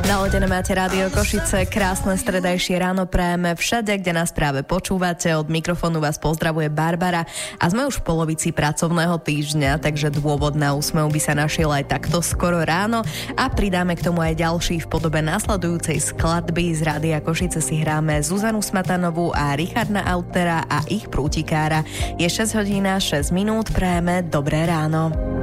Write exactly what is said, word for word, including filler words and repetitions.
Naladené máte Rádio Košice, krásne stredajšie ráno prajeme všade, kde nás práve počúvate. Od mikrofónu vás pozdravuje Barbara a sme už v polovici pracovného týždňa, takže dôvod na úsmev by sa našiel aj takto skoro ráno a pridáme k tomu aj ďalší v podobe nasledujúcej skladby. Z Rádia Košice si hráme Zuzanu Smatanovú a Richarda Autera a ich prútikára. Je šesť hodín a šesť minút, prajeme dobré ráno.